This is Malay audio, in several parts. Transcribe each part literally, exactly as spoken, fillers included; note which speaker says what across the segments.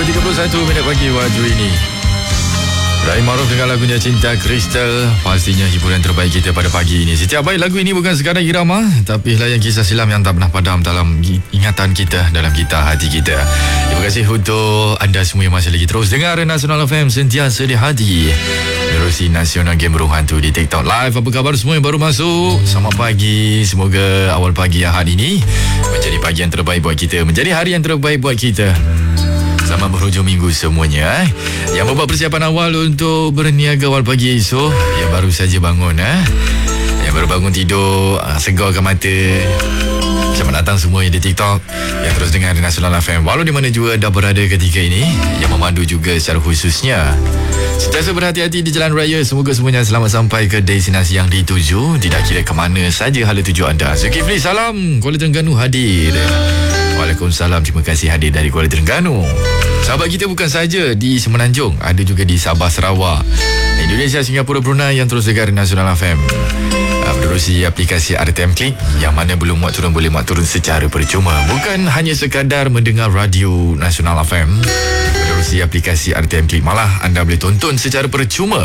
Speaker 1: tiga puluh satu minit pagi waktu ini. Rahim Maruf dengan lagunya Cinta Kristal. Pastinya hiburan terbaik kita pada pagi ini. Setiap baik lagu ini bukan sekadar irama, tapi layan kisah silam yang tak pernah padam dalam ingatan kita, dalam gitar hati kita. Terima kasih untuk anda semua yang masih lagi terus dengar Nasional F M sentiasa di hati. Menerusi Nasional Game Burung Hantu di TikTok Live. Apa khabar semua yang baru masuk? Selamat pagi. Semoga awal pagi Ahad ini menjadi pagi yang terbaik buat kita, menjadi hari yang terbaik buat kita. Selamat berhujung minggu semuanya eh. Yang membuat persiapan awal untuk berniaga awal pagi esok, yang baru saja bangun eh. Yang baru bangun tidur, segarkan mata. Selamat datang semua yang di TikTok, yang terus dengar di Nasional F M, walau di mana juga anda berada ketika ini, yang memandu juga secara khususnya. Sentiasa berhati-hati di jalan raya. Semoga semuanya selamat sampai ke destinasi yang dituju, tidak kira ke mana saja hala tuju anda. Zulkifli, salam Kuala Terengganu hadir. Waalaikumsalam, terima kasih hadir dari Kuala Terengganu. Sahabat kita bukan saja di Semenanjung, ada juga di Sabah, Sarawak, Indonesia, Singapura, Brunei yang terus dengar Nasional F M. Menerusi aplikasi R T M Click, yang mana belum muat turun boleh muat turun secara percuma. Bukan hanya sekadar mendengar radio Nasional F M. Menerusi aplikasi R T M Click, malah anda boleh tonton secara percuma.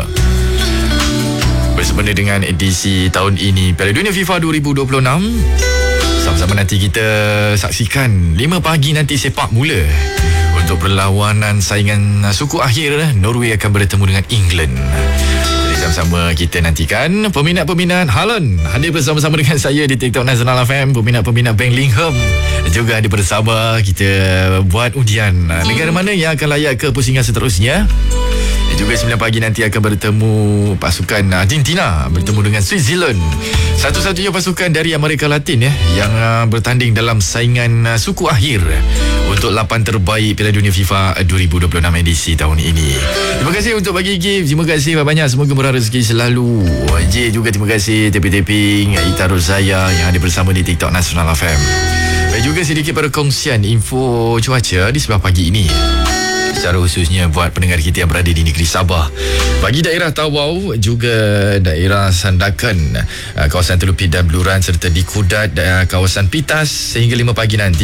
Speaker 1: Bersempena dengan edisi tahun ini Piala Dunia FIFA dua ribu dua puluh enam. Sama-sama nanti kita saksikan lima pagi nanti sepak mula untuk perlawanan saingan suku akhir. Norway akan bertemu dengan England. Jadi sama-sama kita nantikan peminat-peminat Haaland hadir bersama-sama dengan saya di TikTok Nasional F M. Peminat-peminat Bank Lingham juga hadir bersama kita buat undian negara mana yang akan layak ke pusingan seterusnya. Dan juga sembilan pagi nanti akan bertemu pasukan Argentina bertemu dengan Switzerland. Satu-satunya pasukan dari Amerika Latin ya, yang uh, bertanding dalam saingan uh, suku akhir untuk lapan terbaik Piala Dunia FIFA dua ribu dua puluh enam edisi tahun ini. Terima kasih untuk bagi gift. Terima kasih banyak. Semoga murah rezeki selalu. J juga terima kasih. Taping-taping Ita Rosaya yang ada bersama di TikTok Nasional F M. Dan juga sedikit perkongsian info cuaca di sebelah pagi ini, secara khususnya buat pendengar kita yang berada di negeri Sabah. Bagi daerah Tawau, juga daerah Sandakan, kawasan Teluk Pidan Beluran serta di Kudat, kawasan Pitas, sehingga lima pagi nanti